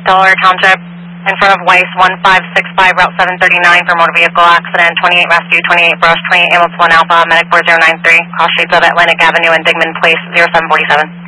Delaware Township, in front of Weiss, 1565, Route 739 for motor vehicle accident, 28 rescue, 28 brush, 28 ambulance 1 Alpha, medic 4093, cross shades of Atlantic Avenue and Digman Place, 0747.